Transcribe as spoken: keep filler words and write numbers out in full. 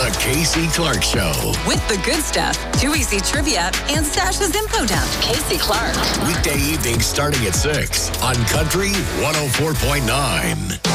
The Casey Clark Show. With the good stuff, Too Easy Trivia, and Stasha's Info Dump. Casey Clark. Weekday evenings starting at six on Country one oh four point nine.